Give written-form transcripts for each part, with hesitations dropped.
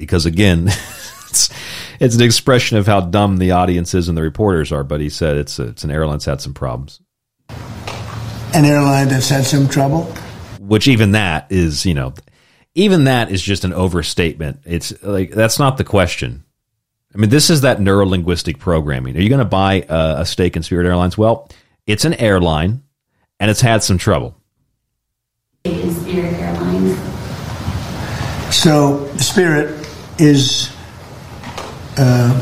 because, again, it's an expression of how dumb the audience is and the reporters are. But he said it's an airline that's had some problems. An airline that's had some trouble? Which even that is just an overstatement. It's like, that's not the question. I mean, this is that neuro-linguistic programming. Are you going to buy a stake in Spirit Airlines? Well, it's an airline, and it's had some trouble. Is Spirit Airlines. So Spirit is an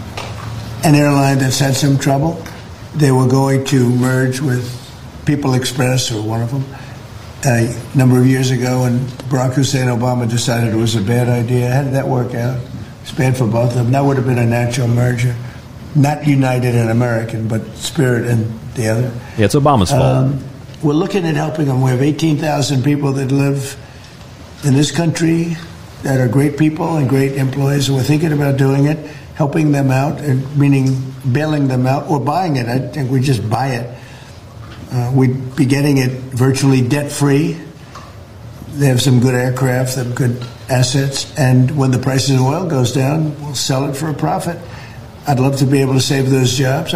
airline that's had some trouble. They were going to merge with People Express, or one of them, a number of years ago, and Barack Hussein Obama decided it was a bad idea. How did that work out? It's bad for both of them. That would have been a natural merger. Not United and American, but Spirit and the other. Yeah, it's Obama's fault. We're looking at helping them. We have 18,000 people that live in this country that are great people and great employees, and we're thinking about doing it, helping them out, and meaning bailing them out or buying it. I think we just buy it. We'd be getting it virtually debt-free. They have some good aircraft, they have good assets, and when the price of oil goes down, we'll sell it for a profit. I'd love to be able to save those jobs.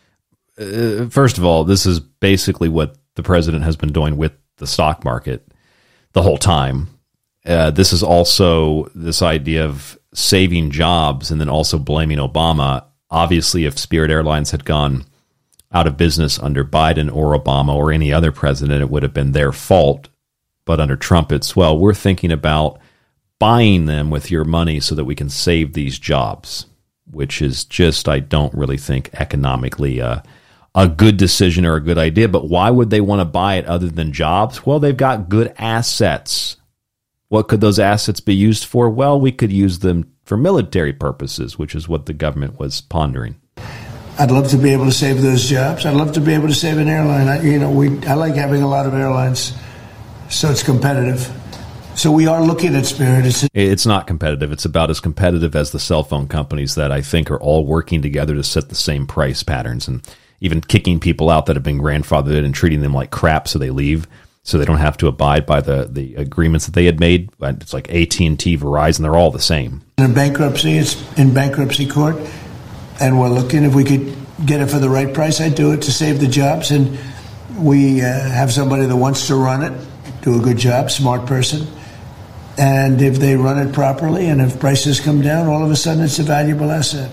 First of all, this is basically what the president has been doing with the stock market the whole time. This is also this idea of saving jobs and then also blaming Obama. Obviously, if Spirit Airlines had gone out of business under Biden or Obama or any other president, it would have been their fault. But under Trump, it's, well, we're thinking about buying them with your money so that we can save these jobs, which is just, I don't really think economically a good decision or a good idea. But why would they want to buy it other than jobs? Well, they've got good assets. What could those assets be used for? Well, we could use them for military purposes, which is what the government was pondering. I'd love to be able to save those jobs. I'd love to be able to save an airline. I like having a lot of airlines, so it's competitive. So we are looking at Spirit. It's not competitive. It's about as competitive as the cell phone companies that I think are all working together to set the same price patterns, and even kicking people out that have been grandfathered in and treating them like crap so they leave, so they don't have to abide by the agreements that they had made. It's like AT&T, Verizon, they're all the same. In bankruptcy, it's in bankruptcy court, and we're looking if we could get it for the right price. I'd do it to save the jobs, and we have somebody that wants to run it, do a good job, smart person. And if they run it properly and if prices come down, all of a sudden it's a valuable asset.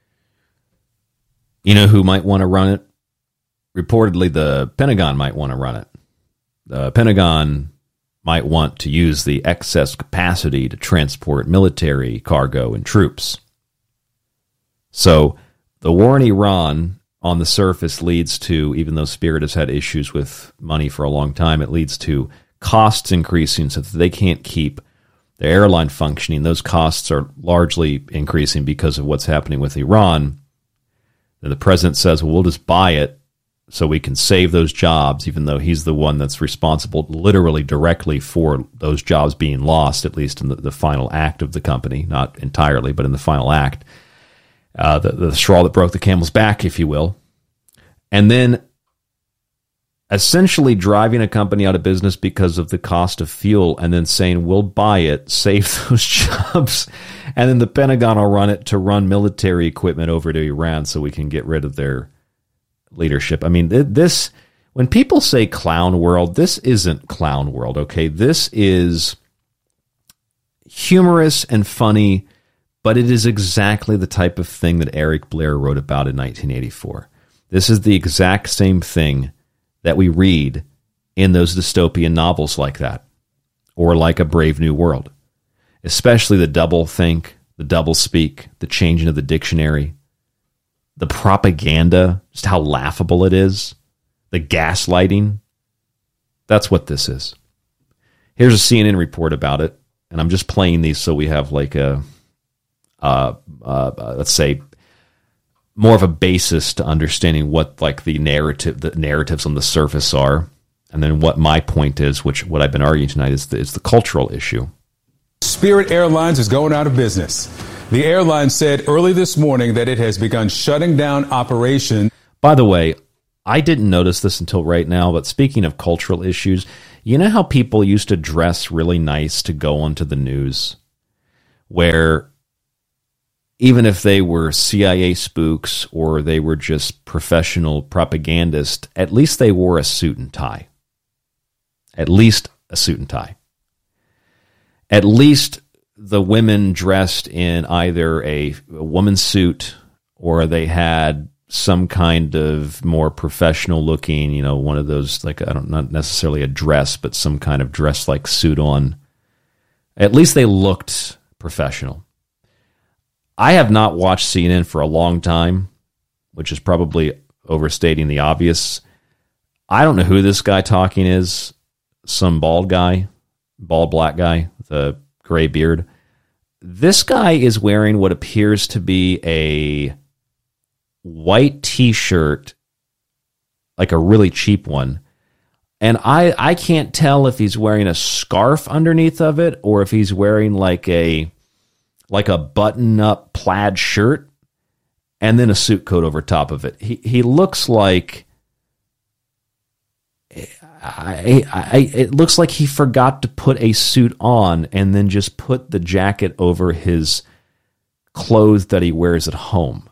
You know who might want to run it? Reportedly, the Pentagon might want to run it. The Pentagon might want to use the excess capacity to transport military cargo and troops. So the war in Iran on the surface leads to, even though Spirit has had issues with money for a long time, it leads to costs increasing so that they can't keep the airline functioning. Those costs are largely increasing because of what's happening with Iran. And the president says, well, we'll just buy it so we can save those jobs, even though he's the one that's responsible literally directly for those jobs being lost, at least in the final act of the company, not entirely, but in the final act. The straw that broke the camel's back, if you will. And then essentially driving a company out of business because of the cost of fuel, and then saying, we'll buy it, save those jobs, and then the Pentagon will run it to run military equipment over to Iran so we can get rid of their leadership. I mean, this, when people say clown world, this isn't clown world, okay? This is humorous and funny, but it is exactly the type of thing that Eric Blair wrote about in 1984. This is the exact same thing that we read in those dystopian novels like that, or like A Brave New World, especially the double think, the double speak, the changing of the dictionary, the propaganda, just how laughable it is, the gaslighting. That's what this is. Here's a CNN report about it, and I'm just playing these so we have like a, let's say, more of a basis to understanding what like the narratives on the surface are, and then what my point is, which what I've been arguing tonight is the cultural issue. Spirit Airlines is going out of business. The airline said early this morning that it has begun shutting down operations. By the way, I didn't notice this until right now, but speaking of cultural issues, you know how people used to dress really nice to go onto the news? where even if they were CIA spooks or they were just professional propagandists, at least they wore a suit and tie. At least a suit and tie. At least the women dressed in either a woman's suit or they had some kind of more professional looking, one of those, not necessarily a dress, but some kind of dress-like suit on. At least they looked professional. I have not watched CNN for a long time, which is probably overstating the obvious. I don't know who this guy talking is. Some bald black guy with a gray beard. This guy is wearing what appears to be a white t-shirt, like a really cheap one. And I can't tell if he's wearing a scarf underneath of it or if he's wearing like a button-up plaid shirt and then a suit coat over top of it. He looks like it looks like he forgot to put a suit on and then just put the jacket over his clothes that he wears at home.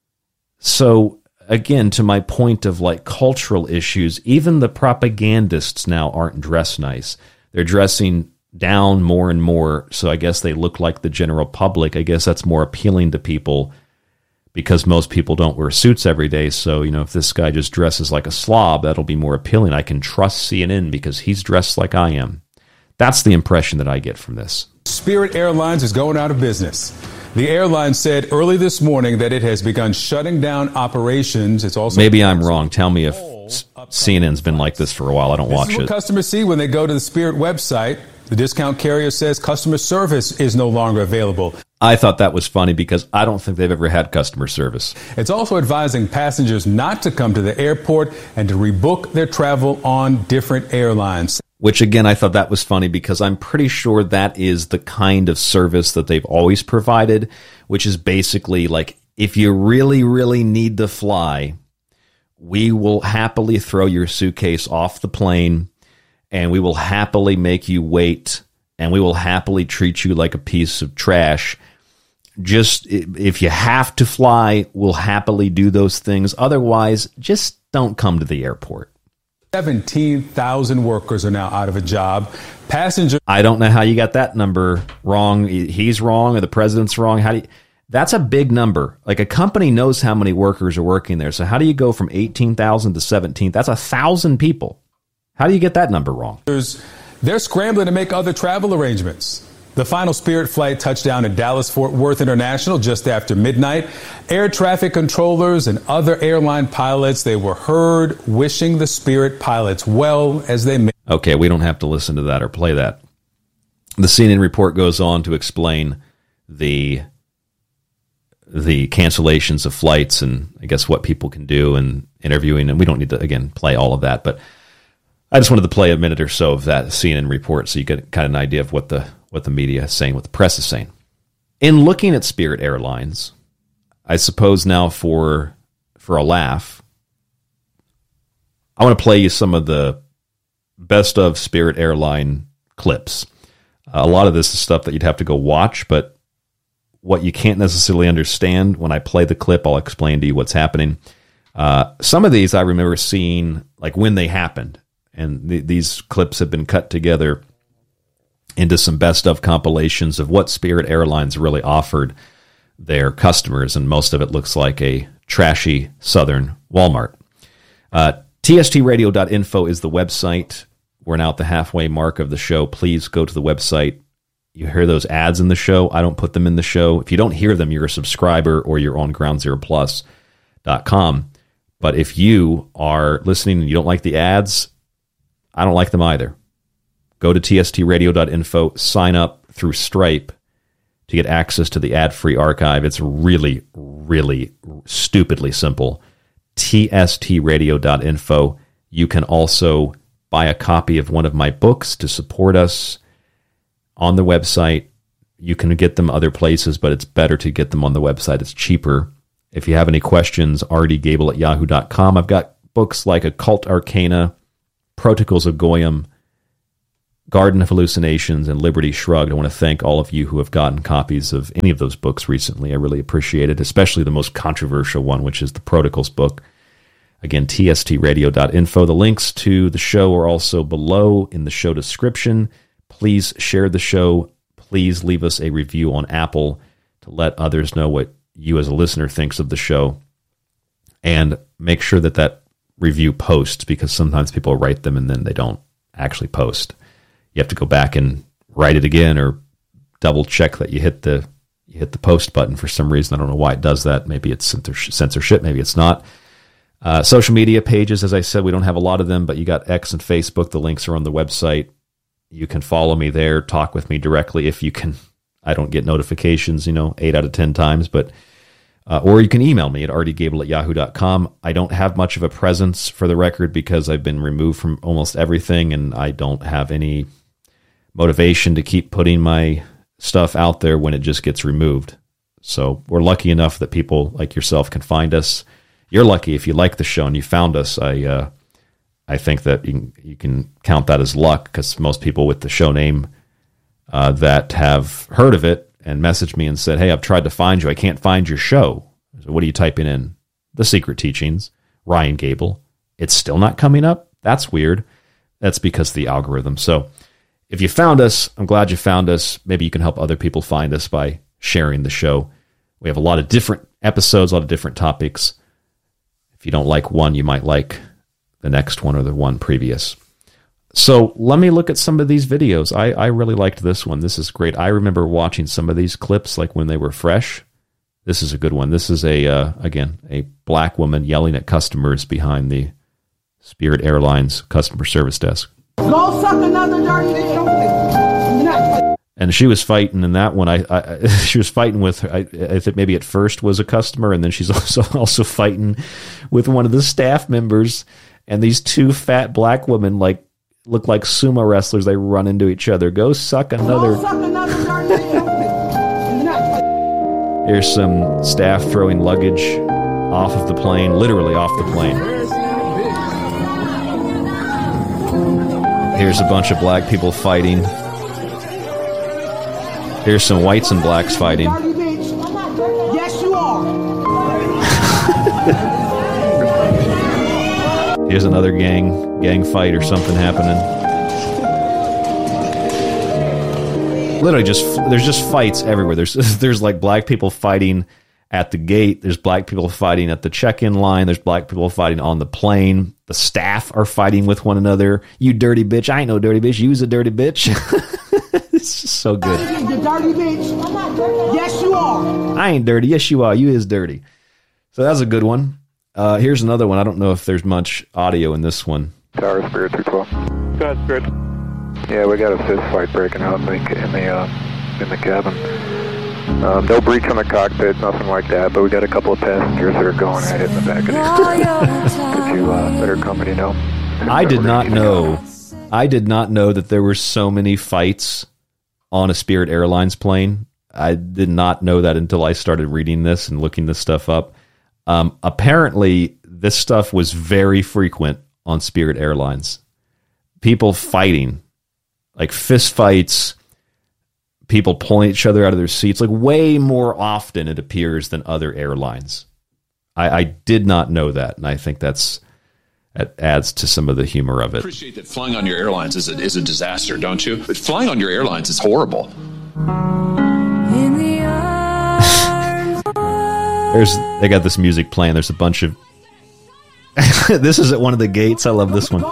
So again, to my point of like cultural issues, even the propagandists now aren't dressed nice. They're dressing down more and more, so I guess they look like the general public. I guess that's more appealing to people because most people don't wear suits every day. So, if this guy just dresses like a slob, that'll be more appealing. I can trust CNN because he's dressed like I am. That's the impression that I get from this. Spirit Airlines is going out of business. The airline said early this morning that it has begun shutting down operations. It's also maybe I'm wrong. Tell me if CNN's been like this for a while. I don't watch it. This is what customers see when they go to the Spirit website. The discount carrier says customer service is no longer available. I thought that was funny because I don't think they've ever had customer service. It's also advising passengers not to come to the airport and to rebook their travel on different airlines. Which, again, I thought that was funny because I'm pretty sure that is the kind of service that they've always provided, which is basically like, if you really, really need to fly, we will happily throw your suitcase off the plane and we will happily make you wait and we will happily treat you like a piece of trash. Just if you have to fly, we'll happily do those things. Otherwise, just don't come to the airport. 17,000 workers are now out of a job. Passenger. I don't know how you got that number wrong. He's wrong or the president's wrong. That's a big number. Like a company knows how many workers are working there. So how do you go from 18,000 to 17? That's 1,000 people. How do you get that number wrong? They're scrambling to make other travel arrangements. The final Spirit flight touched down at Dallas-Fort Worth International just after midnight. Air traffic controllers and other airline pilots, they were heard wishing the Spirit pilots well as they made. Okay, we don't have to listen to that or play that. The CNN report goes on to explain the cancellations of flights and I guess what people can do and interviewing. And we don't need to, again, play all of that. But I just wanted to play a minute or so of that CNN report so you get kind of an idea of what the media is saying, what the press is saying. In looking at Spirit Airlines, I suppose now for a laugh, I want to play you some of the best of Spirit Airline clips. A lot of this is stuff that you'd have to go watch, but what you can't necessarily understand, when I play the clip, I'll explain to you what's happening. Some of these I remember seeing like when they happened, and these clips have been cut together into some best of compilations of what Spirit Airlines really offered their customers, and most of it looks like a trashy southern Walmart. TSTradio.info is the website. We're now at the halfway mark of the show. Please go to the website. You hear those ads in the show. I don't put them in the show. If you don't hear them, you're a subscriber or you're on groundzeroplus.com. But if you are listening and you don't like the ads, I don't like them either. Go to tstradio.info, sign up through Stripe to get access to the ad-free archive. It's really, really stupidly simple. tstradio.info. You can also buy a copy of one of my books to support us on the website. You can get them other places, but it's better to get them on the website. It's cheaper. If you have any questions, rdgable@yahoo.com. I've got books like Occult Arcana, Protocols of Goyim, Garden of Hallucinations and Liberty Shrugged. I want to thank all of you who have gotten copies of any of those books recently. I really appreciate it, especially the most controversial one, which is the Protocols book. Again, tstradio.info. The links to the show are also below in the show description. Please share the show. Please leave us a review on Apple to let others know what you as a listener thinks of the show. And make sure that that review posts, because sometimes people write them and then they don't actually post. You have to go back and write it again or double check that you hit the post button for some reason. I don't know why it does that. Maybe it's censorship. Maybe it's not. Social media pages, as I said, we don't have a lot of them, but you got X and Facebook. The links are on the website. You can follow me there, talk with me directly if you can. I don't get notifications, 8 out of 10 times, but or you can email me at rdgable@yahoo.com. I don't have much of a presence, for the record, because I've been removed from almost everything, and I don't have any motivation to keep putting my stuff out there when it just gets removed. So we're lucky enough that people like yourself can find us. You're lucky if you like the show and you found us. I think that you can count that as luck, because most people with the show name that have heard of it and messaged me and said, hey, I've tried to find you. I can't find your show. So what are you typing in? The Secret Teachings, Ryan Gable. It's still not coming up? That's weird. That's because of the algorithm. So if you found us, I'm glad you found us. Maybe you can help other people find us by sharing the show. We have a lot of different episodes, a lot of different topics. If you don't like one, you might like the next one or the one previous. So let me look at some of these videos. I really liked this one. This is great. I remember watching some of these clips like when they were fresh. This is a good one. This is again, a black woman yelling at customers behind the Spirit Airlines customer service desk. Go suck another dirty dick. And she was fighting in that one. She was fighting with, I think maybe at first was a customer, and then she's also fighting with one of the staff members. And these two fat black women look like sumo wrestlers. They run into each other. Go suck another. Go suck another dirty dick. Here's some staff throwing luggage off of the plane, literally off the plane. Here's a bunch of black people fighting. Here's some whites and blacks fighting. Yes, you are. Here's another gang fight or something happening. Literally, there's just fights everywhere. There's like black people fighting at the gate. There's black people fighting at the check-in line. There's black people fighting on the plane. The staff are fighting with one another. You dirty bitch! I ain't no dirty bitch. You's a dirty bitch. It's just so good. You dirty bitch. Yes, you are. I ain't dirty. Yes, you are. You is dirty. So that's a good one. Here's another one. I don't know if there's much audio in this one. Tower Spirit 312. Go ahead, Spirit. Yeah, we got a fist fight breaking out in the cabin. No breach in the cockpit, nothing like that, but we got a couple of passengers that are going at it in the back of the that are coming, I did not know that there were so many fights on a Spirit Airlines plane. I did not know that until I started reading this and looking this stuff up. Apparently, this stuff was very frequent on Spirit Airlines. People fighting, like fist fights, people pulling each other out of their seats, like way more often, it appears, than other airlines. I did not know that, and I think that adds to some of the humor of it. I appreciate that flying on your airlines is a disaster, don't you? But flying on your airlines is horrible. They got this music playing. There's a bunch of... This is at one of the gates. I love this one.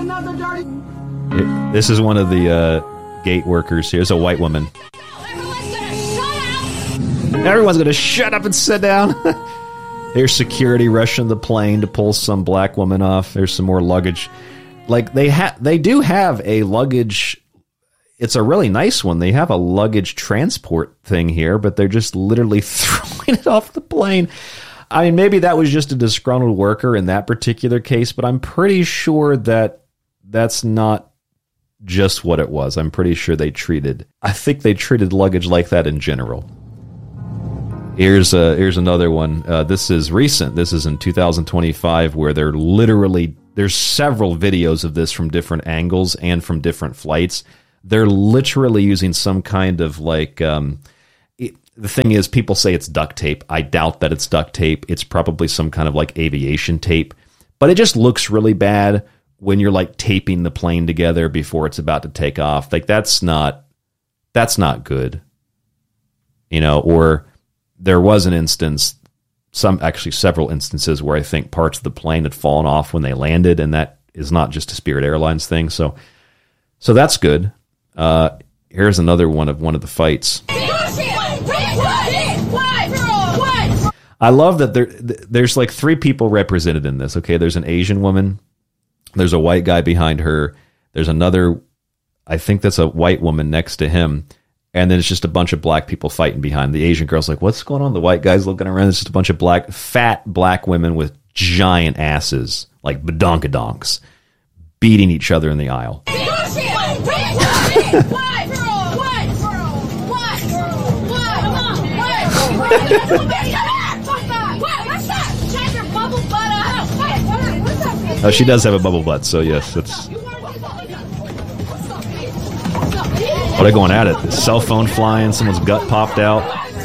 This is one of the gate workers. Here's a white woman. Everyone's going to shut up and sit down. There's security rushing the plane to pull some black woman off. There's some more luggage. Like they do have a luggage. It's a really nice one. They have a luggage transport thing here, but they're just literally throwing it off the plane. I mean, maybe that was just a disgruntled worker in that particular case, but I'm pretty sure that that's not just what it was. I'm pretty sure I think they treated luggage like that in general. Here's another one. This is recent. This is in 2025, where they're literally there's several videos of this from different angles and from different flights. They're literally using some kind of like, the thing is, people say it's duct tape. I doubt that it's duct tape. It's probably some kind of like aviation tape, but it just looks really bad when you're like taping the plane together before it's about to take off. Like that's not good, you know. Or there was an instance, several instances where I think parts of the plane had fallen off when they landed, and that is not just a Spirit Airlines thing. So that's good. Here's another one of the fights. I love that there's like 3 people represented in this. Okay, there's an Asian woman, there's a white guy behind her, there's another, I think that's a white woman next to him, and then it's just a bunch of black people fighting behind. The Asian girl's like, what's going on? The white guy's looking around. It's just a bunch of fat black women with giant asses, like badonkadonks, beating each other in the aisle. Oh, she does have a bubble butt, so yes, it's... Oh, they're going at it. Cell phone flying, someone's gut popped out.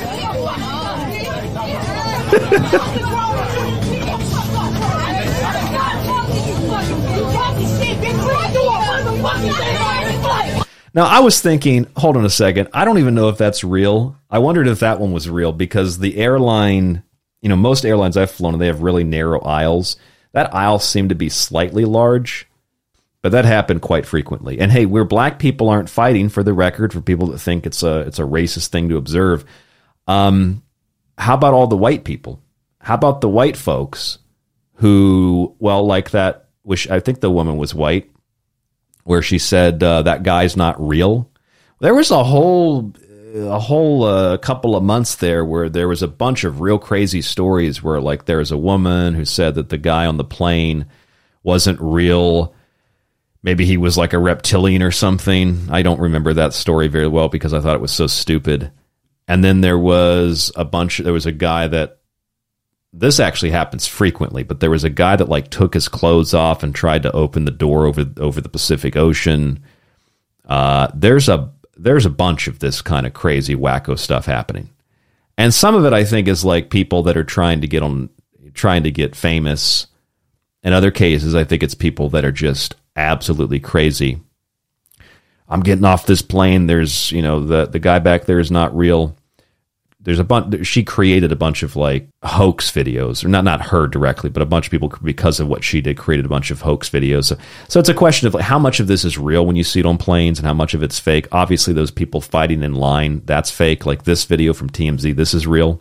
Now, I was thinking, hold on a second, I don't even know if that's real. I wondered if that one was real, because the airline, you know, most airlines I've flown, they have really narrow aisles. That aisle seemed to be slightly large, but that happened quite frequently. And hey, where black people aren't fighting, for the record, for people that think it's a racist thing to observe, how about all the white people? How about the white folks who, well, like that, which I think the woman was white, where she said that guy's not real. There was a whole couple of months there where there was a bunch of real crazy stories where, like, there was a woman who said that the guy on the plane wasn't real. Maybe he was like a reptilian or something. I don't remember that story very well because I thought it was so stupid. And then there was a guy that, this actually happens frequently, but there was a guy that like took his clothes off and tried to open the door over the Pacific Ocean. There's a bunch of this kind of crazy wacko stuff happening. And some of it I think is like people that are trying to get famous. In other cases, I think it's people that are just absolutely crazy. I'm getting off this plane. There's, you know, the guy back there is not real. There's a bunch. She created a bunch of like hoax videos, or not her directly, but a bunch of people, because of what she did, created a bunch of hoax videos. So it's a question of like, how much of this is real when you see it on planes, and how much of it's fake. Obviously, those people fighting in line, that's fake. Like this video from TMZ, this is real.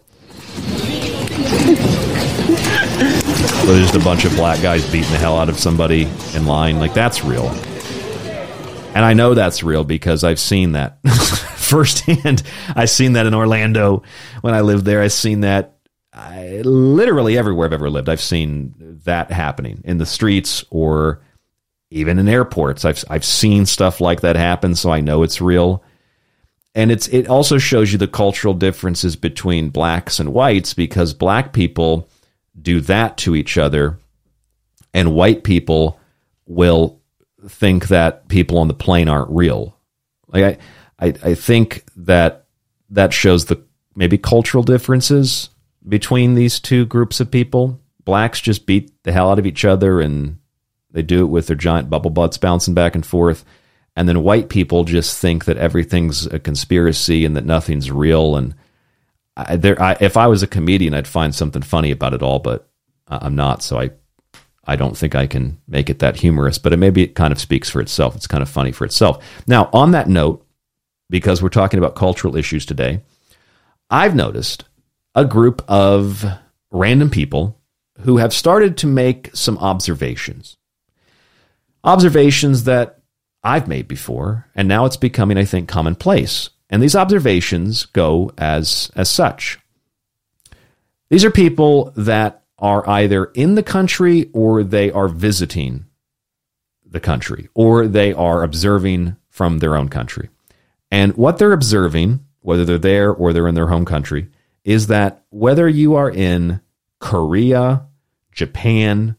So there's just a bunch of black guys beating the hell out of somebody in line. Like that's real. And I know that's real because I've seen that firsthand. I've seen that in Orlando when I lived there. I've seen that literally everywhere I've ever lived. I've seen that happening in the streets or even in airports. I've seen stuff like that happen, so I know it's real. And it also shows you the cultural differences between blacks and whites, because black people do that to each other, and white people will think that people on the plane aren't real. Like I think that shows the maybe cultural differences between these two groups of people. Blacks just beat the hell out of each other, and they do it with their giant bubble butts bouncing back and forth. And then white people just think that everything's a conspiracy and that nothing's real. And if I was a comedian, I'd find something funny about it all, but I'm not, so I don't think I can make it that humorous, but maybe it kind of speaks for itself. It's kind of funny for itself. Now, on that note, because we're talking about cultural issues today, I've noticed a group of random people who have started to make some observations. Observations that I've made before, and now it's becoming, I think, commonplace. And these observations go as such. These are people that are either in the country or they are visiting the country, or they are observing from their own country. And what they're observing, whether they're there or they're in their home country, is that whether you are in Korea, Japan,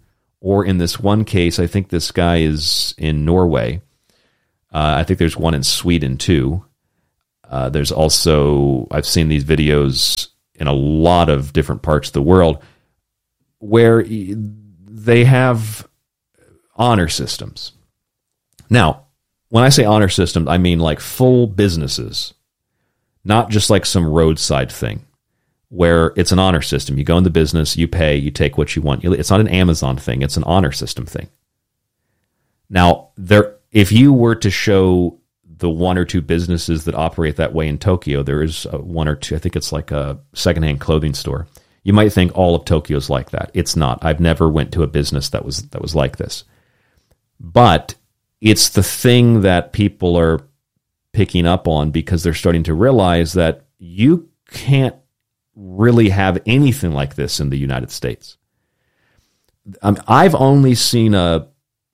or in this one case, I think this guy is in Norway. I think there's one in Sweden too. There's also, I've seen these videos in a lot of different parts of the world where they have honor systems. Now, when I say honor systems, I mean like full businesses, not just like some roadside thing where it's an honor system. You go in the business, you pay, you take what you want. It's not an Amazon thing. It's an honor system thing. Now, if you were to show the one or two businesses that operate that way in Tokyo, there is one or two. I think it's like a secondhand clothing store. You might think all of Tokyo's like that. It's not. I've never went to a business that was like this. But it's the thing that people are picking up on because they're starting to realize that you can't really have anything like this in the United States. I've only seen a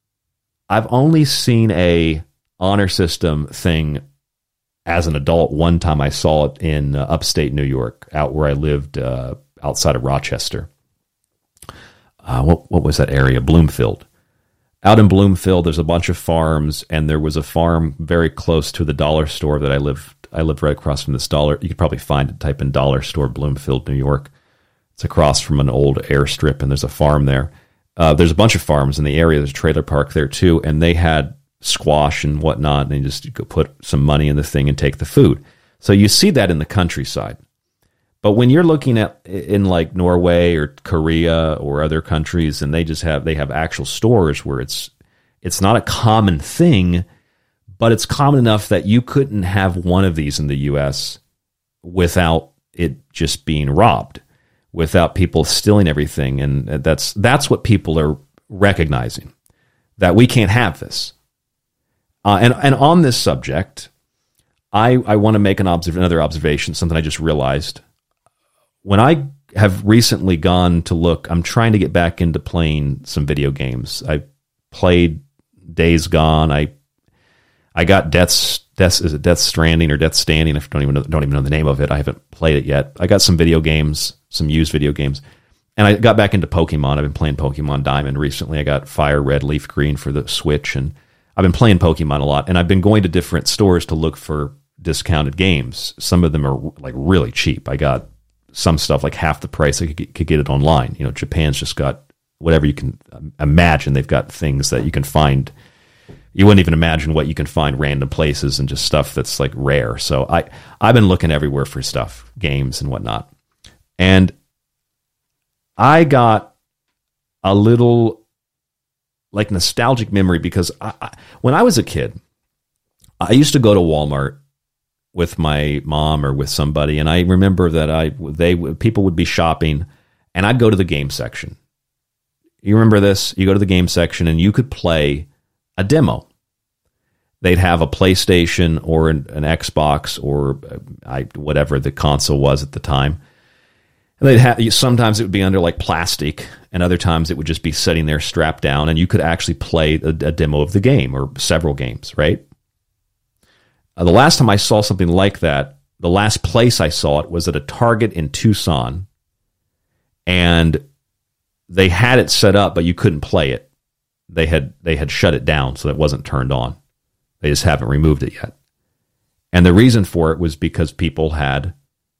honor system thing as an adult. One time I saw it in upstate New York, out where I lived, outside of Rochester. What was that area? Bloomfield. Out in Bloomfield, there's a bunch of farms, and there was a farm very close to the dollar store that I lived. I lived right across from this dollar. You could probably find it, type in dollar store, Bloomfield, New York. It's across from an old airstrip, and there's a farm there. There's a bunch of farms in the area. There's a trailer park there too, and they had squash and whatnot, and you could put some money in the thing and take the food. So you see that in the countryside. But when you're looking at in like Norway or Korea or other countries, and they have actual stores where it's not a common thing, but it's common enough that you couldn't have one of these in the U.S. without it just being robbed, without people stealing everything. And that's what people are recognizing, that we can't have this. And on this subject, I want to make another observation, something I just realized. When I have recently gone to look, I'm trying to get back into playing some video games. I played Days Gone. I got Death Stranding or Death Standing. I don't even know the name of it. I haven't played it yet. I got some video games, some used video games, and I got back into Pokemon. I've been playing Pokemon Diamond recently. I got Fire Red, Leaf Green for the Switch, and I've been playing Pokemon a lot. And I've been going to different stores to look for discounted games. Some of them are like really cheap. I got some stuff like half the price. I could get it online. You know, Japan's just got whatever you can imagine. They've got things that you can find. You wouldn't even imagine what you can find random places and just stuff that's like rare. So I've been looking everywhere for stuff, games and whatnot. And I got a little like nostalgic memory because when I was a kid, I used to go to Walmart with my mom or with somebody, and I remember that people would be shopping, and I'd go to the game section. You remember this? You go to the game section, and you could play a demo. They'd have a PlayStation or an Xbox or whatever the console was at the time. And they'd have, sometimes it would be under like plastic, and other times it would just be sitting there strapped down, and you could actually play a demo of the game or several games, right? The last time I saw something like that, the last place I saw it was at a Target in Tucson, and they had it set up, but you couldn't play it. They had shut it down, so it wasn't turned on. They just haven't removed it yet. And the reason for it was because people had,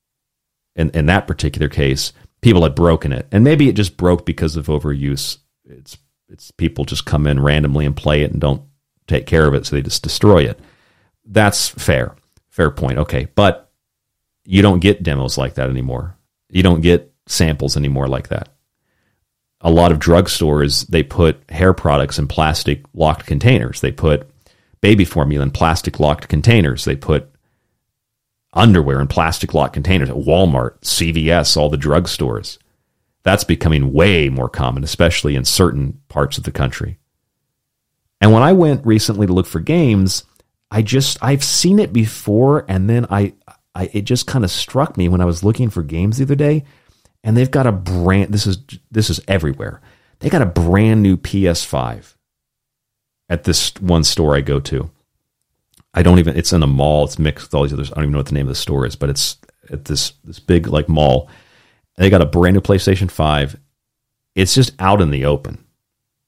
in that particular case, people had broken it. And maybe it just broke because of overuse. It's people just come in randomly and play it and don't take care of it, so they just destroy it. That's fair. Fair point. Okay. But you don't get demos like that anymore. You don't get samples anymore like that. A lot of drugstores, they put hair products in plastic locked containers. They put baby formula in plastic locked containers. They put underwear in plastic locked containers at Walmart, CVS, all the drugstores. That's becoming way more common, especially in certain parts of the country. And when I went recently to look for games, I've seen it before, and then it just kind of struck me when I was looking for games the other day, and they've got a brand, this is everywhere. They got a brand new PS5 at this one store I go to. It's in a mall, it's mixed with all these others. I don't even know what the name of the store is, but it's at this big like mall. And they got a brand new PlayStation 5. It's just out in the open.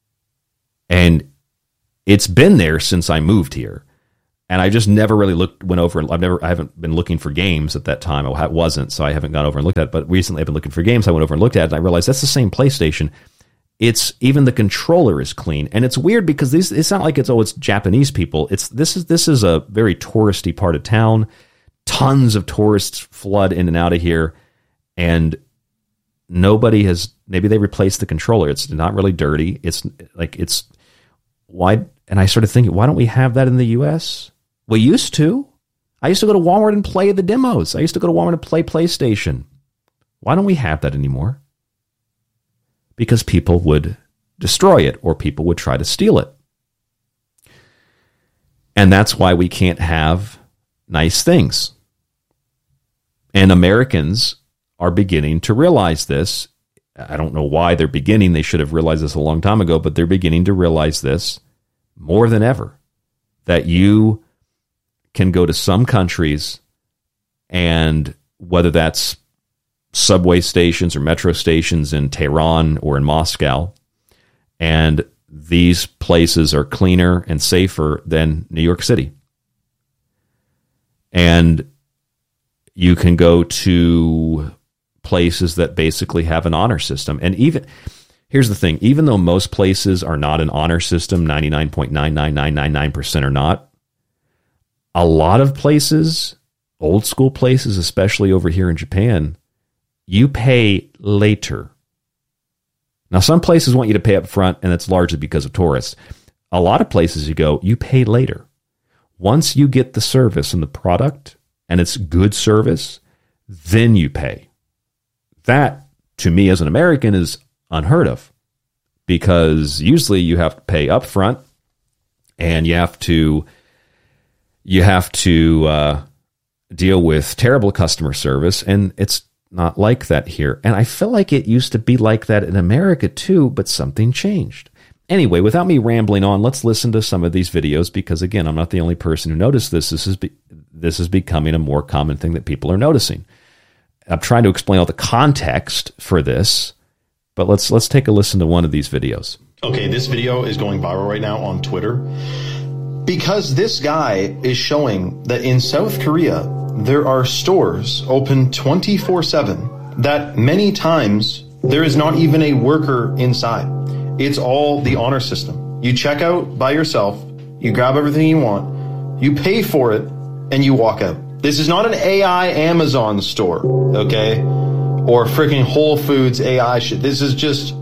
And it's been there since I moved here. And I just never really went over. I haven't been looking for games at that time. I wasn't, so I haven't gone over and looked at it. But recently I've been looking for games. I went over and looked at it, and I realized that's the same PlayStation. It's even the controller is clean. And it's weird because it's not like it's Japanese people. This is a very touristy part of town. Tons of tourists flood in and out of here. And maybe they replaced the controller. It's not really dirty. Why? And I started thinking, why don't we have that in the U.S.? We used to. I used to go to Walmart and play the demos. I used to go to Walmart and play PlayStation. Why don't we have that anymore? Because people would destroy it or people would try to steal it. And that's why we can't have nice things. And Americans are beginning to realize this. I don't know why they're beginning. They should have realized this a long time ago, but they're beginning to realize this more than ever, that you can go to some countries, and whether that's subway stations or metro stations in Tehran or in Moscow, and these places are cleaner and safer than New York City. And you can go to places that basically have an honor system. And here's the thing, even though most places are not an honor system, 99.99999% are not, a lot of places, old school places, especially over here in Japan, you pay later. Now, some places want you to pay up front, and that's largely because of tourists. A lot of places you pay later. Once you get the service and the product, and it's good service, then you pay. That, to me as an American, is unheard of, because usually you have to pay up front, and you have to deal with terrible customer service, and it's not like that here. And I feel like it used to be like that in America too, but something changed. Anyway, without me rambling on, let's listen to some of these videos, because again, I'm not the only person who noticed this. This is becoming a more common thing that people are noticing. I'm trying to explain all the context for this, but let's take a listen to one of these videos. Okay, this video is going viral right now on Twitter because this guy is showing that in South Korea, there are stores open 24/7 that many times there is not even a worker inside. It's all the honor system. You check out by yourself, you grab everything you want, you pay for it, and you walk out. This is not an AI Amazon store, okay? Or freaking Whole Foods AI shit. This is just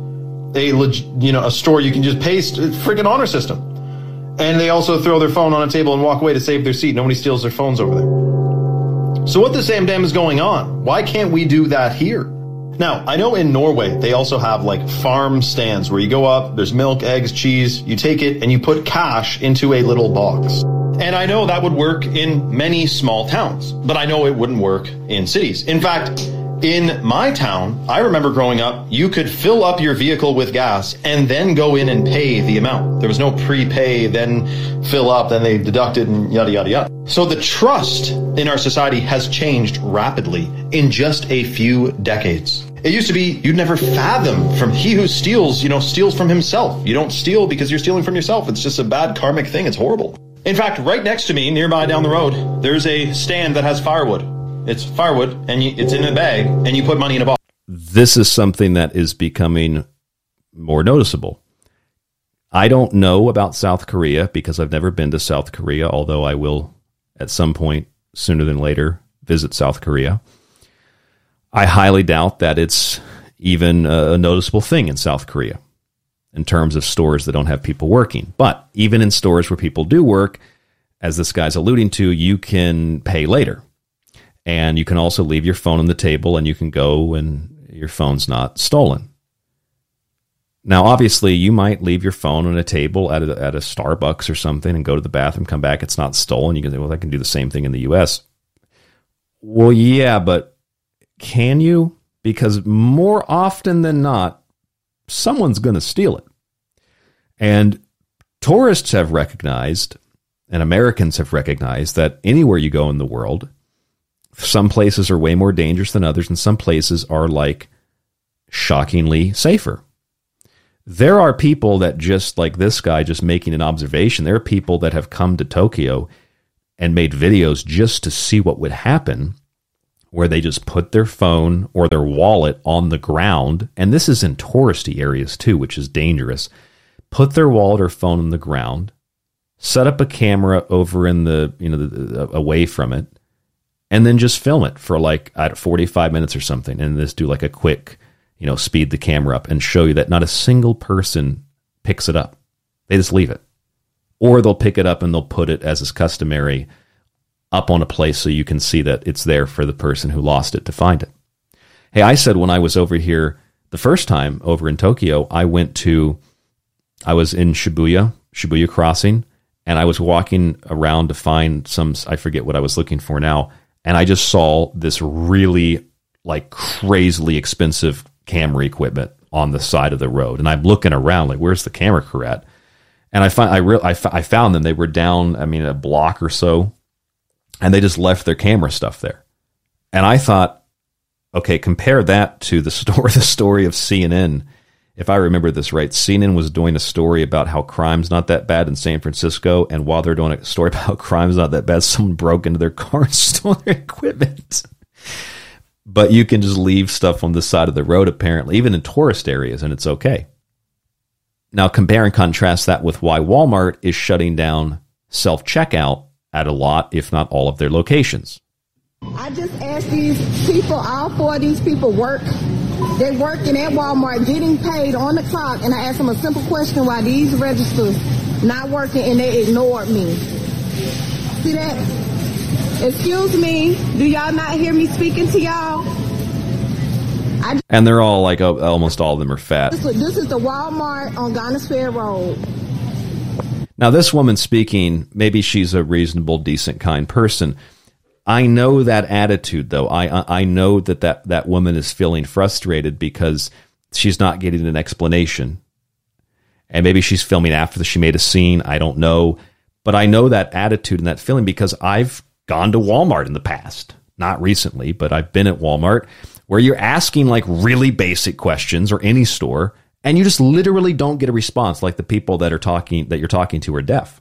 a store you can just pay, freaking honor system. And they also throw their phone on a table and walk away to save their seat. Nobody steals their phones over there. So what the same damn is going on? Why can't we do that here? Now, I know in Norway, they also have like farm stands where you go up, there's milk, eggs, cheese, you take it and you put cash into a little box. And I know that would work in many small towns, but I know it wouldn't work in cities. In fact, in my town, I remember growing up, you could fill up your vehicle with gas and then go in and pay the amount. There was no prepay, then fill up, then they deduct it and yada, yada, yada. So the trust in our society has changed rapidly in just a few decades. It used to be you'd never fathom from he who steals, steals from himself. You don't steal because you're stealing from yourself. It's just a bad karmic thing. It's horrible. In fact, right next to me, nearby down the road, there's a stand that has firewood. It's firewood, and it's in a bag, and you put money in a box. This is something that is becoming more noticeable. I don't know about South Korea because I've never been to South Korea, although I will, at some point, sooner than later, visit South Korea. I highly doubt that it's even a noticeable thing in South Korea in terms of stores that don't have people working. But even in stores where people do work, as this guy's alluding to, you can pay later. And you can also leave your phone on the table and you can go and your phone's not stolen. Now, obviously, you might leave your phone on a table at a Starbucks or something and go to the bathroom, come back, it's not stolen. You can say, well, I can do the same thing in the U.S. Well, yeah, but can you? Because more often than not, someone's going to steal it. And tourists have recognized, and Americans have recognized, that anywhere you go in the world, some places are way more dangerous than others, and some places are like shockingly safer. There are people that just like this guy just making an observation. There are people that have come to Tokyo and made videos just to see what would happen, where they just put their phone or their wallet on the ground. And this is in touristy areas too, which is dangerous. Put their wallet or phone on the ground, set up a camera over in away from it, and then just film it for like 45 minutes or something. And just do like a quick, speed the camera up and show you that not a single person picks it up. They just leave it. Or they'll pick it up and they'll put it, as is customary, up on a place so you can see that it's there for the person who lost it to find it. Hey, I said when I was over here the first time over in Tokyo, I was in Shibuya Crossing, and I was walking around to find I forget what I was looking for now, and I just saw this really like crazily expensive camera equipment on the side of the road. And I'm looking around like, where's the camera crew at? And I found them. They were down, a block or so, and they just left their camera stuff there. And I thought, okay, compare that to the story of CNN. If I remember this right, CNN was doing a story about how crime's not that bad in San Francisco, and while they're doing a story about how crime's not that bad, someone broke into their car and stole their equipment. But you can just leave stuff on the side of the road, apparently, even in tourist areas, and it's okay. Now, compare and contrast that with why Walmart is shutting down self-checkout at a lot, if not all, of their locations. I just asked these people, all four of these people work. They're working at Walmart, getting paid on the clock, and I asked them a simple question: why these registers not working, and they ignored me. See that? Excuse me, do y'all not hear me speaking to y'all? And they're all like, almost all of them are fat. This is the Walmart on Ghana Fair Road. Now, this woman speaking, maybe she's a reasonable, decent, kind person. I know that attitude, though. I know that woman is feeling frustrated because she's not getting an explanation. And maybe she's filming after she made a scene. I don't know. But I know that attitude and that feeling because I've gone to Walmart in the past. Not recently, but I've been at Walmart where you're asking like really basic questions, or any store, and you just literally don't get a response, like the people that you're talking to are deaf.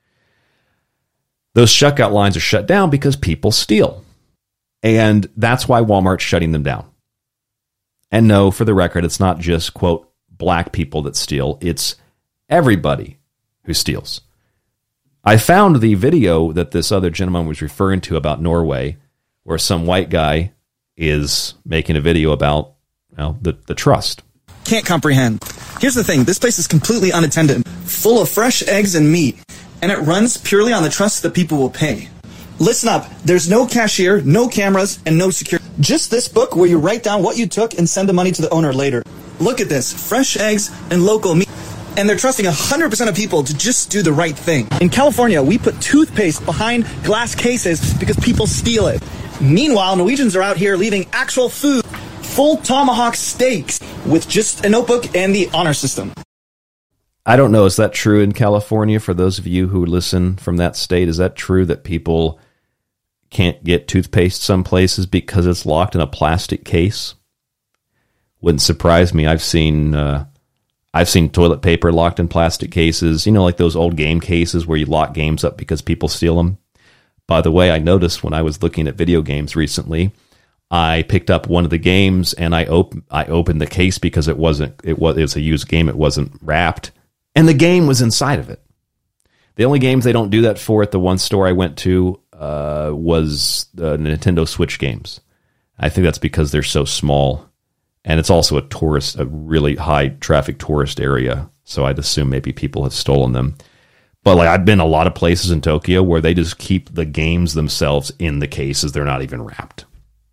Those checkout lines are shut down because people steal. And that's why Walmart's shutting them down. And no, for the record, it's not just, quote, black people that steal. It's everybody who steals. I found the video that this other gentleman was referring to about Norway, where some white guy is making a video about the trust. Can't comprehend. Here's the thing. This place is completely unattended, full of fresh eggs and meat, and it runs purely on the trust that people will pay. Listen up. There's no cashier, no cameras, and no security. Just this book where you write down what you took and send the money to the owner later. Look at this. Fresh eggs and local meat. And they're trusting 100% of people to just do the right thing. In California, we put toothpaste behind glass cases because people steal it. Meanwhile, Norwegians are out here leaving actual food, full tomahawk steaks, with just a notebook and the honor system. I don't know. Is that true in California? For those of you who listen from that state, is that true that people can't get toothpaste some places because it's locked in a plastic case? Wouldn't surprise me. I've seen toilet paper locked in plastic cases, like those old game cases where you lock games up because people steal them. By the way, I noticed when I was looking at video games recently, I picked up one of the games and I opened the case because it was a used game. It wasn't wrapped, and the game was inside of it. The only games they don't do that for at the one store I went to was the Nintendo Switch games. I think that's because they're so small. And it's also a really high traffic tourist area. So I'd assume maybe people have stolen them. But I've been a lot of places in Tokyo where they just keep the games themselves in the cases. They're not even wrapped.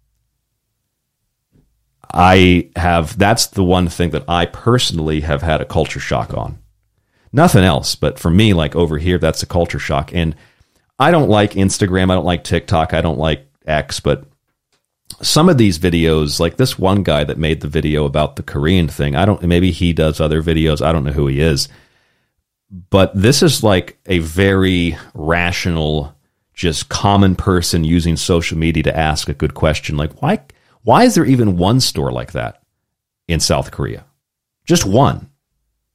That's the one thing that I personally have had a culture shock on. Nothing else. But for me, over here, that's a culture shock. And I don't like Instagram. I don't like TikTok. I don't like X. But some of these videos, like this one guy that made the video about the Korean thing, maybe he does other videos. I don't know who he is. But this is like a very rational, just common person using social media to ask a good question. Why is there even one store like that in South Korea? Just one.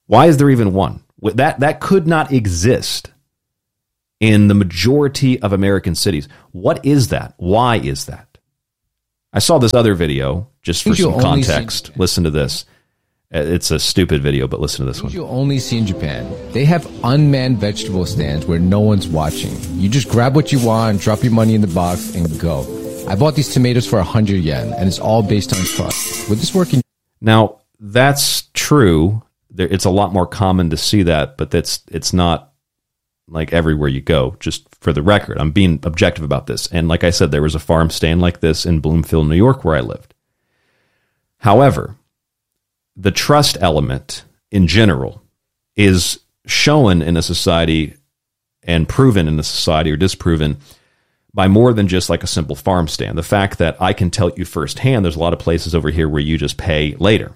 Why is there even one? That could not exist in the majority of American cities. What is that? Why is that? I saw this other video, just for some context. Listen to this. It's a stupid video, but listen to this one. You only see in Japan. They have unmanned vegetable stands where no one's watching. You just grab what you want, drop your money in the box, and go. I bought these tomatoes for 100 yen, and it's all based on trust. Would this work in... Now, that's true. It's a lot more common to see that, but it's not like everywhere you go. Just for the record, I'm being objective about this. And like I said, there was a farm stand like this in Bloomfield, New York, where I lived. However, the trust element in general is shown in a society and proven in a society or disproven by more than just like a simple farm stand. The fact that I can tell you firsthand, there's a lot of places over here where you just pay later.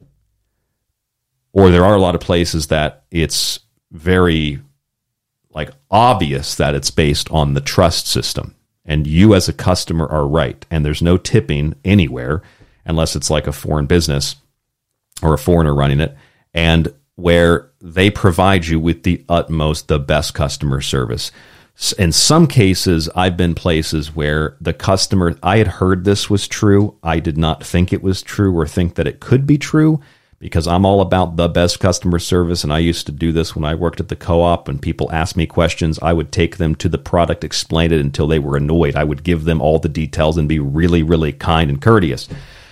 Or there are a lot of places that it's very like obvious that it's based on the trust system. And you as a customer are right. And there's no tipping anywhere unless it's like a foreign business or a foreigner running it, and where they provide you with the best customer service. In some cases, I've been places where the customer, I had heard this was true. I did not think it was true or think that it could be true, because I'm all about the best customer service. And I used to do this when I worked at the co-op, and people asked me questions. I would take them to the product, explain it until they were annoyed. I would give them all the details and be really, really kind and courteous.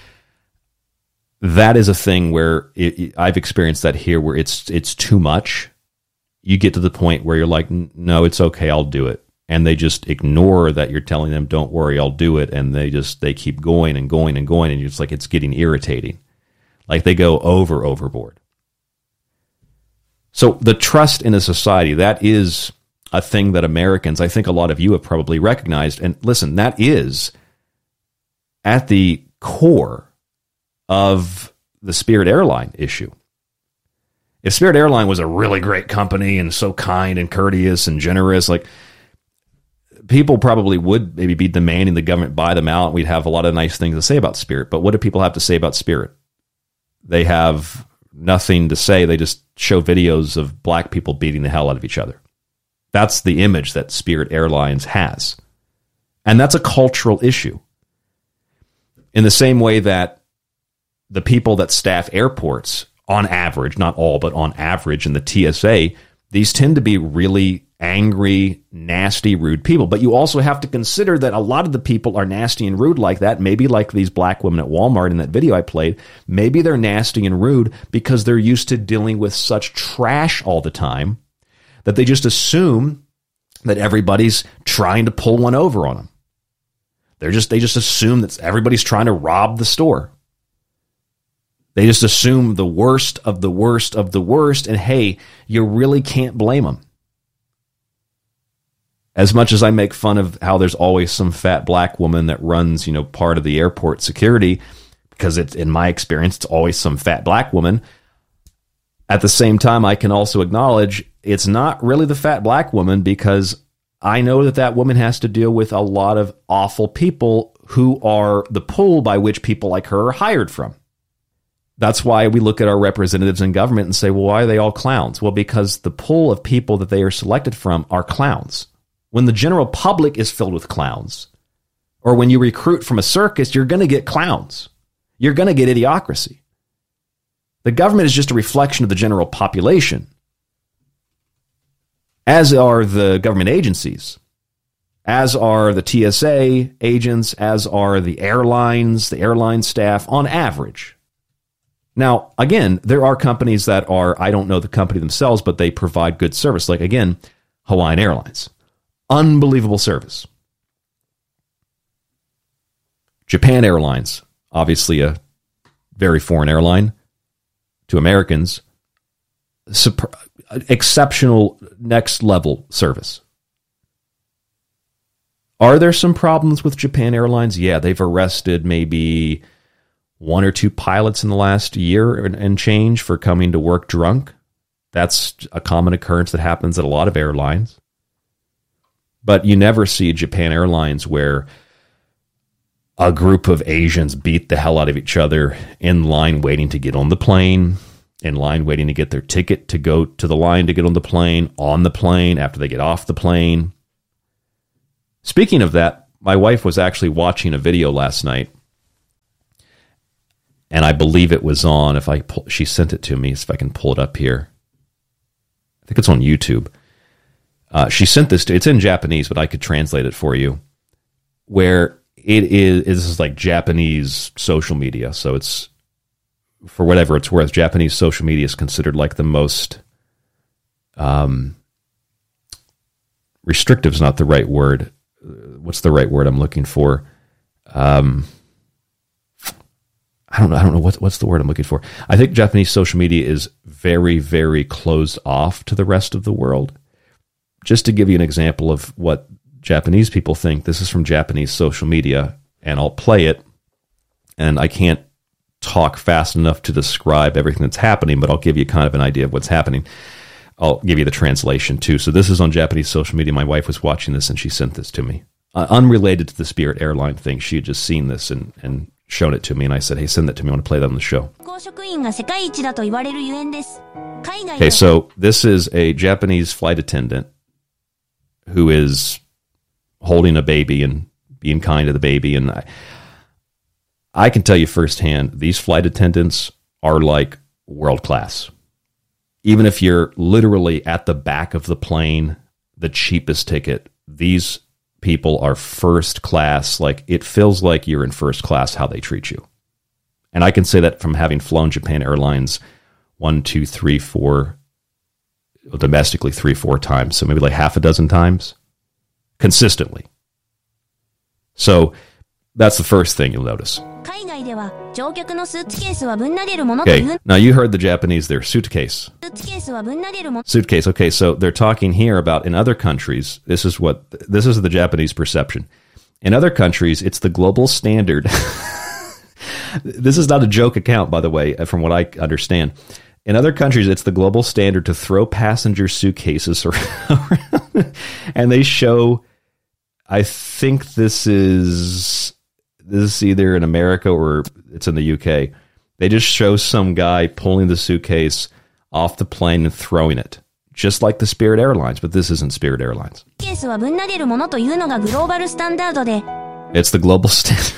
That is a thing where I've experienced that here, where it's too much. You get to the point where you're like, no, it's okay, I'll do it. And they just ignore that you're telling them, don't worry, I'll do it. And they keep going and going and going. And you're just like, it's getting irritating. Like they go overboard. So the trust in a society, that is a thing that Americans, I think a lot of you have probably recognized. And listen, that is at the core of the Spirit Airline issue. If Spirit Airline was a really great company and so kind and courteous and generous, like people probably would maybe be demanding the government buy them out. We'd have a lot of nice things to say about Spirit. But what do people have to say about Spirit? They have nothing to say. They just show videos of black people beating the hell out of each other. That's the image that Spirit Airlines has. And that's a cultural issue. In the same way that the people that staff airports, on average, not all, but on average in the TSA, these tend to be really angry, nasty, rude people. But you also have to consider that a lot of the people are nasty and rude like that. Maybe like these black women at Walmart in that video I played. Maybe they're nasty and rude because they're used to dealing with such trash all the time that they just assume that everybody's trying to pull one over on them. They just assume that everybody's trying to rob the store. They just assume the worst of the worst of the worst, and hey, you really can't blame them. As much as I make fun of how there's always some fat black woman that runs, part of the airport security, because it's, in my experience, it's always some fat black woman. At the same time, I can also acknowledge it's not really the fat black woman, because I know that woman has to deal with a lot of awful people who are the pool by which people like her are hired from. That's why we look at our representatives in government and say, well, why are they all clowns? Well, because the pool of people that they are selected from are clowns. When the general public is filled with clowns, or when you recruit from a circus, you're going to get clowns. You're going to get idiocracy. The government is just a reflection of the general population, as are the government agencies, as are the TSA agents, as are the airline staff on average. Now, again, there are companies that are, I don't know the company themselves, but they provide good service. Like, again, Hawaiian Airlines. Unbelievable service. Japan Airlines, obviously a very foreign airline to Americans. Exceptional next level service. Are there some problems with Japan Airlines? Yeah, they've arrested maybe 1 or 2 pilots in the last year and change for coming to work drunk. That's a common occurrence that happens at a lot of airlines. But you never see Japan Airlines where a group of Asians beat the hell out of each other in line waiting to get on the plane. in line waiting to get their ticket to go to the line to get on the plane, after they get off the plane. Speaking of that, my wife was actually watching a video last night, and I believe it was on, she sent it to me, if I can pull it up here. I think it's on YouTube. She sent this it's in Japanese, but I could translate it for you, where this is like Japanese social media. So it's, for whatever it's worth, Japanese social media is considered like the most, restrictive is not the right word. What's the right word I'm looking for? I don't know what's the word I'm looking for. I think Japanese social media is very, very closed off to the rest of the world. Just to give you an example of what Japanese people think, this is from Japanese social media, and I'll play it, and I can't talk fast enough to describe everything that's happening, but I'll give you kind of an idea of what's happening. I'll give you the translation too. So this is on Japanese social media. My wife was watching this and she sent this to me. Unrelated to the Spirit Airline thing. She had just seen this and shown it to me, and I said, hey, send that to me. I want to play that on the show. Okay, so this is a Japanese flight attendant who is holding a baby and being kind to the baby. And I can tell you firsthand, these flight attendants are like world class. Even if you're literally at the back of the plane, the cheapest ticket, these people are first class. Like, it feels like you're in first class how they treat you. And I can say that from having flown Japan Airlines 1, 2, 3, 4, domestically 3-4 times. So maybe like half a dozen times consistently. So that's the first thing you'll notice. Okay, now you heard the Japanese there, suitcase. Suitcase. Okay, so they're talking here about in other countries, this is the Japanese perception. In other countries, it's the global standard. This is not a joke account, by the way, from what I understand. In other countries, it's the global standard to throw passenger suitcases around. And they show, I think this is either in America or it's in the UK. They just show some guy pulling the suitcase off the plane and throwing it, just like the Spirit Airlines, but this isn't Spirit Airlines. It's the global standard.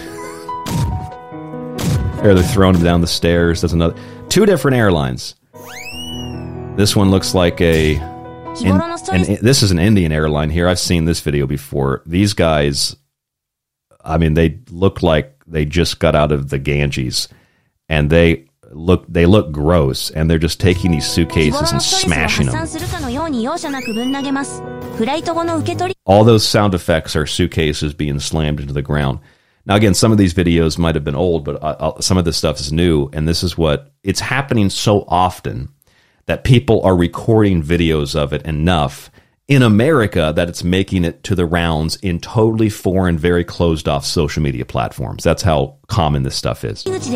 Or they're throwing them down the stairs. There's another. 2 different airlines. This one looks like this is an Indian airline here. I've seen this video before. These guys, I mean, they look like they just got out of the Ganges, and they look gross, and they're just taking these suitcases and smashing them. All those sound effects are suitcases being slammed into the ground. Now, again, some of these videos might have been old, but some of this stuff is new, and this is it's happening so often that people are recording videos of it enough in America that it's making it to the rounds in totally foreign, very closed-off social media platforms. That's how common this stuff is. They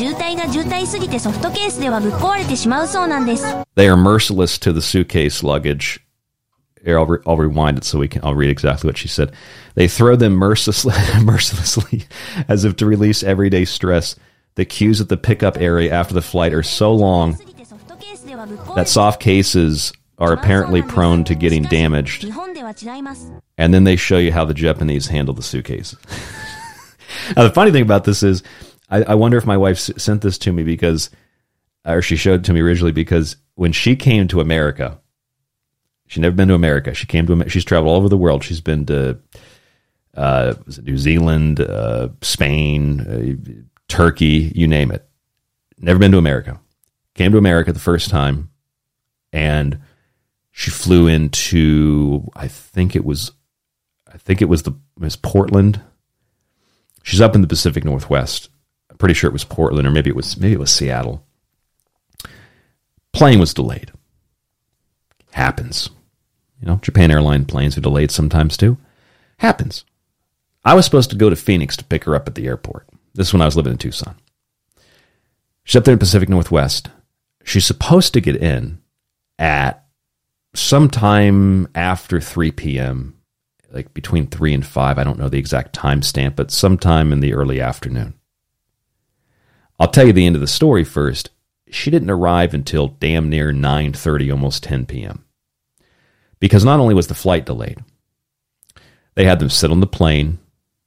are merciless to the suitcase luggage. Here, I'll rewind it so I'll read exactly what she said. They throw them mercilessly as if to release everyday stress. The queues at the pickup area after the flight are so long that soft cases are apparently prone to getting damaged. And then they show you how the Japanese handle the suitcase. Now, the funny thing about this is, I wonder if my wife sent this to me or she showed it to me originally, because when she came to America, she'd never been to America. She's traveled all over the world. She's been to New Zealand, Spain, Turkey, you name it. Never been to America. Came to America the first time, and she flew into, I think it was Portland. She's up in the Pacific Northwest. I'm pretty sure it was Portland, or maybe it was Seattle. Plane was delayed. Happens. Japan Airline planes are delayed sometimes too. Happens. I was supposed to go to Phoenix to pick her up at the airport. This is when I was living in Tucson. She's up there in the Pacific Northwest. She's supposed to get in at sometime after 3 p.m., like between 3 and 5. I don't know the exact time stamp, but sometime in the early afternoon. I'll tell you the end of the story first. she didn't arrive until damn near 9:30, almost 10 p.m. Because not only was the flight delayed, they had them sit on the plane.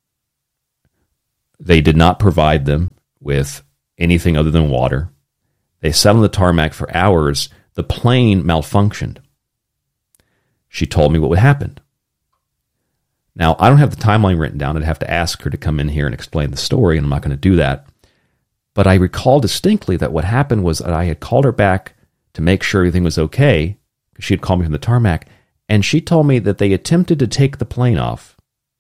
They did not provide them with anything other than water. They sat on the tarmac for hours. The plane malfunctioned. She told me what would happen. Now, I don't have the timeline written down. I'd have to ask her to come in here and explain the story, and I'm not going to do that. But I recall distinctly that what happened was that I had called her back to make sure everything was okay, because she had called me from the tarmac, and she told me that they attempted to take the plane off.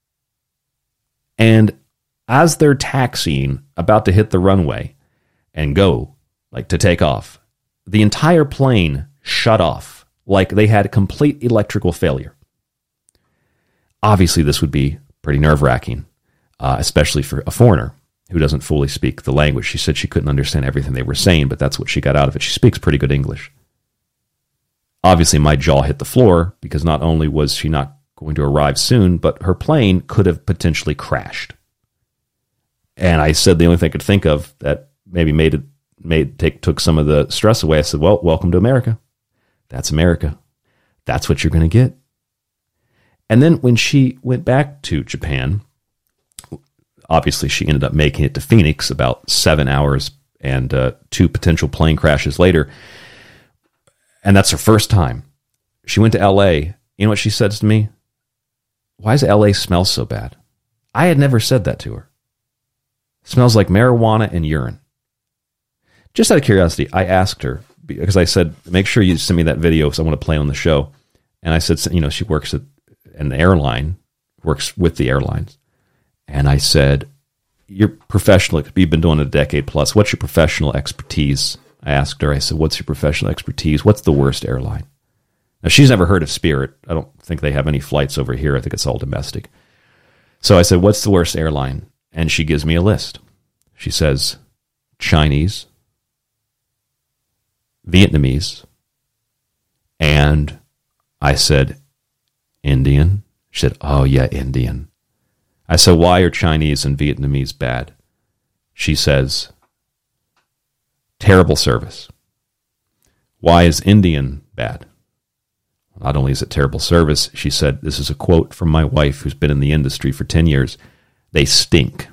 And as they're taxiing, about to hit the runway and go, like to take off, the entire plane shut off, like they had complete electrical failure. Obviously, this would be pretty nerve-wracking, especially for a foreigner who doesn't fully speak the language. She said she couldn't understand everything they were saying, but that's what she got out of it. She speaks pretty good English. Obviously, my jaw hit the floor because not only was she not going to arrive soon, but her plane could have potentially crashed. And I said the only thing I could think of that maybe took some of the stress away. I said, well, welcome to America. That's America. That's what you're going to get. And then when she went back to Japan, obviously she ended up making it to Phoenix about 7 hours and 2 potential plane crashes later. And that's her first time. She went to L.A. You know what she said to me? Why does L.A. smell so bad? I had never said that to her. It smells like marijuana and urine. Just out of curiosity, I asked her, because I said, make sure you send me that video because I want to play on the show. And I said, she works at an airline, works with the airlines. And I said, you're professional. You've been doing it a decade plus. What's your professional expertise? I asked her, I said, what's your professional expertise? What's the worst airline? Now, she's never heard of Spirit. I don't think they have any flights over here. I think it's all domestic. So I said, what's the worst airline? And she gives me a list. She says, Chinese, Vietnamese, and I said, Indian. She said, oh yeah, Indian. I said, why are Chinese and Vietnamese bad? She says, terrible service. Why is Indian bad? Not only is it terrible service, she said, this is a quote from my wife who's been in the industry for 10 years, they stink.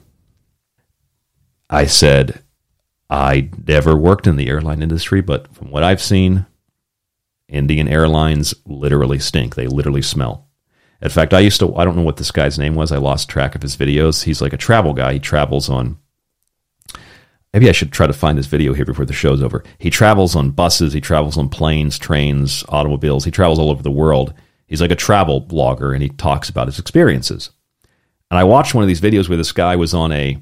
I said, I never worked in the airline industry, but from what I've seen, Indian Airlines literally stink. They literally smell. In fact, I don't know what this guy's name was. I lost track of his videos. He's like a travel guy. He travels on, maybe I should try to find his video here before the show's over. He travels on buses. He travels on planes, trains, automobiles. He travels all over the world. He's like a travel blogger, and he talks about his experiences. And I watched one of these videos where this guy was on an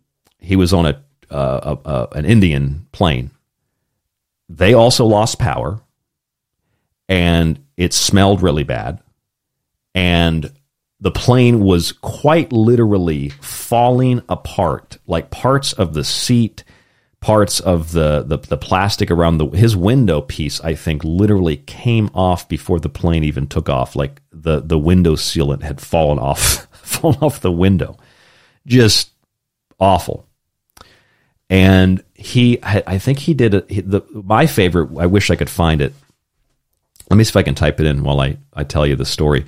Indian plane. They also lost power, and it smelled really bad. And the plane was quite literally falling apart, like parts of the seat, parts of the plastic around his window piece, I think, literally came off before the plane even took off. Like the window sealant had fallen off the window. Just awful. And I think he did my favorite. I wish I could find it. Let me see if I can type it in while I tell you the story.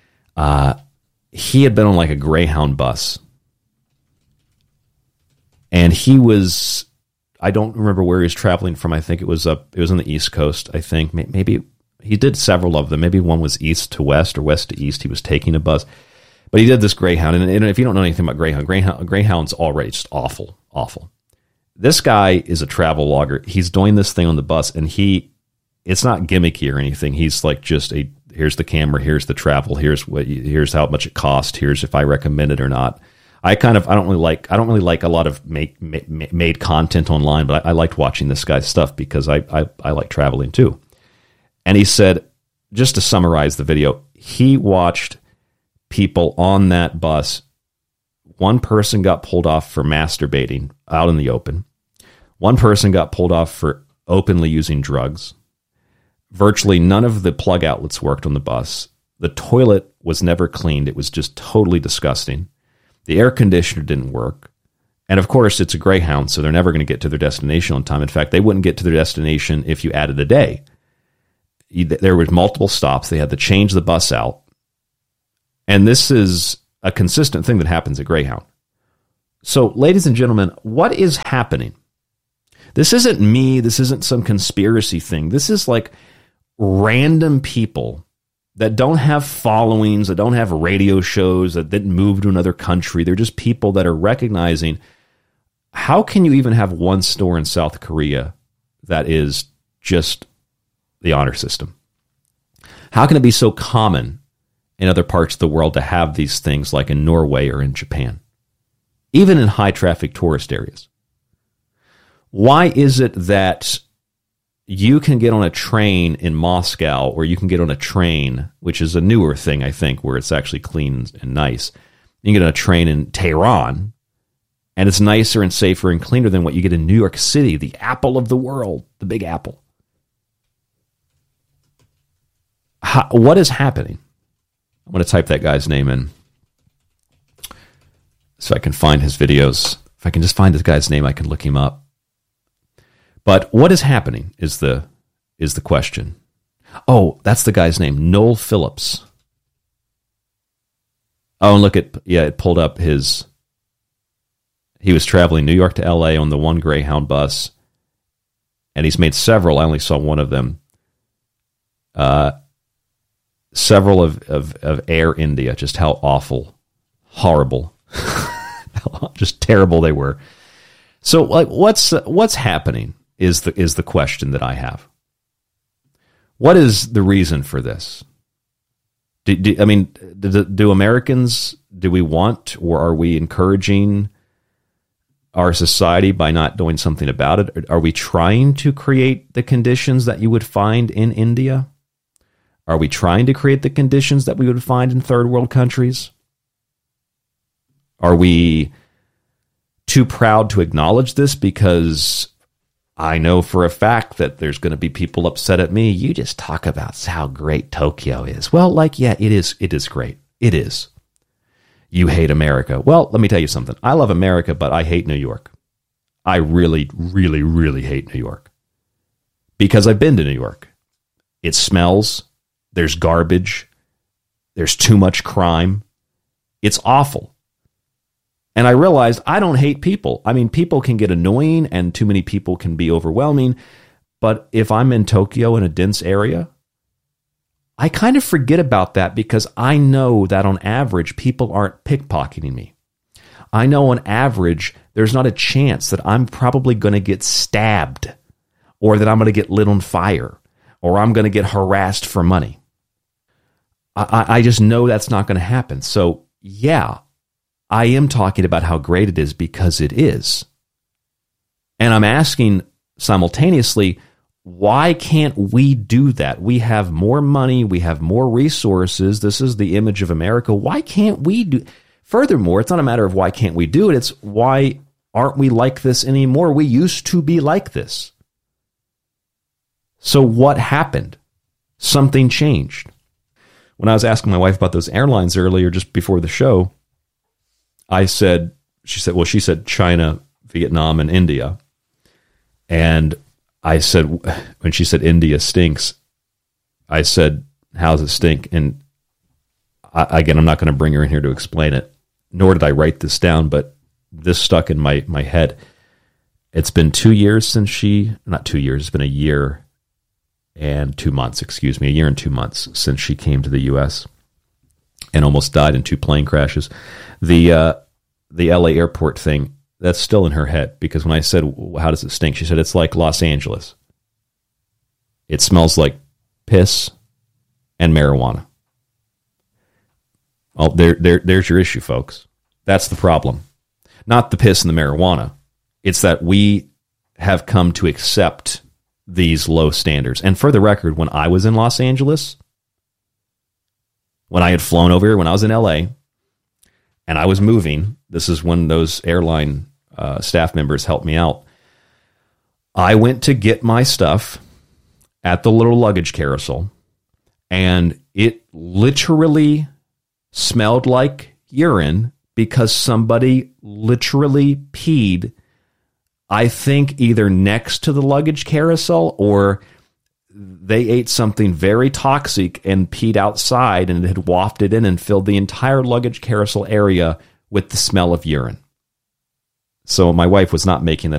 He had been on like a Greyhound bus, and I don't remember where he was traveling from. I think it was on the East Coast. I think maybe he did several of them. Maybe one was east to west or west to east. He was taking a bus, but he did this Greyhound. And if you don't know anything about Greyhound's already just awful, awful. This guy is a travel logger. He's doing this thing on the bus, and it's not gimmicky or anything. He's like just here's the camera, here's the travel, here's how much it cost, here's if I recommend it or not. I don't really like a lot of made content online, but I liked watching this guy's stuff because I like traveling too. And he said, just to summarize the video, he watched people on that bus. One person got pulled off for masturbating out in the open. One person got pulled off for openly using drugs. Virtually none of the plug outlets worked on the bus. The toilet was never cleaned. It was just totally disgusting. The air conditioner didn't work. And of course, it's a Greyhound, so they're never going to get to their destination on time. In fact, they wouldn't get to their destination if you added a day. There were multiple stops. They had to change the bus out. And this is a consistent thing that happens at Greyhound. So, ladies and gentlemen, what is happening? This isn't me. This isn't some conspiracy thing. This is like random people that don't have followings, that don't have radio shows, that didn't move to another country. They're just people that are recognizing, how can you even have one store in South Korea that is just the honor system? How can it be so common in other parts of the world to have these things like in Norway or in Japan, even in high traffic tourist areas? Why is it that you can get on a train in Moscow, or you can get on a train, which is a newer thing, I think, where it's actually clean and nice. You can get on a train in Tehran, and it's nicer and safer and cleaner than what you get in New York City, the apple of the world, the Big Apple. What is happening? I'm going to type that guy's name in so I can find his videos. If I can just find this guy's name, I can look him up. But what is happening is the question. Oh, that's the guy's name, Noel Phillips. Oh, and look at, it pulled up he was traveling New York to LA on the one Greyhound bus, and he's made several. I only saw one of them. Several of Air India, just how awful, horrible, just terrible they were. So, like, what's happening is the question that I have. What is the reason for this? Do Americans, do we want, or are we encouraging our society by not doing something about it? Are we trying to create the conditions that you would find in India? Are we trying to create the conditions that we would find in third world countries? Are we too proud to acknowledge this because I know for a fact that there's going to be people upset at me? You just talk about how great Tokyo is. Well, it is great. It is. You hate America. Well, let me tell you something. I love America, but I hate New York. I really, really, really hate New York because I've been to New York. It smells. There's garbage. There's too much crime. It's awful. And I realized I don't hate people. I mean, people can get annoying and too many people can be overwhelming. But if I'm in Tokyo in a dense area, I kind of forget about that because I know that on average, people aren't pickpocketing me. I know on average, there's not a chance that I'm probably going to get stabbed or that I'm going to get lit on fire or I'm going to get harassed for money. I just know that's not going to happen. So, yeah, I am talking about how great it is because it is. And I'm asking simultaneously, why can't we do that? We have more money. We have more resources. This is the image of America. Why can't we do? Furthermore, it's not a matter of why can't we do it. It's why aren't we like this anymore? We used to be like this. So what happened? Something changed. When I was asking my wife about those airlines earlier, just before the show, she said China, Vietnam, and India. And I said, when she said India stinks, I said, how does it stink? And again, I'm not going to bring her in here to explain it, nor did I write this down, but this stuck in my head. It's been 2 years since not 2 years, it's been a year and 2 months, a year and 2 months since she came to the U.S. and almost died in 2 plane crashes. The LA airport thing, that's still in her head because when I said, how does it stink? She said, it's like Los Angeles. It smells like piss and marijuana. Well, there's your issue, folks. That's the problem. Not the piss and the marijuana. It's that we have come to accept these low standards. And for the record, when I was in Los Angeles, when I had flown over here, when I was in LA, and I was moving, this is when those airline staff members helped me out. I went to get my stuff at the little luggage carousel, and it literally smelled like urine because somebody literally peed, I think either next to the luggage carousel or they ate something very toxic and peed outside, and it had wafted in and filled the entire luggage carousel area with the smell of urine. So my wife was not making that